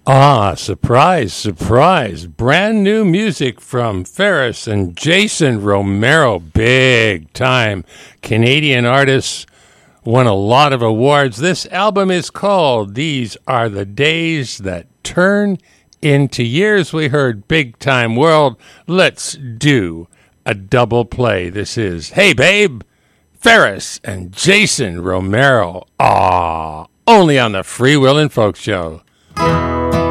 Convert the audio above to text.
Ah, surprise, surprise. Brand new music from Ferris and Jason Romero. Big time Canadian artists. Won a lot of awards. This album is called These Are the Days That Turn into Years. We heard Big Time World. Let's do a double play. This is Hey Babe, Ferris and Jason Romero. Ah, only on the Free Will and Folk Show.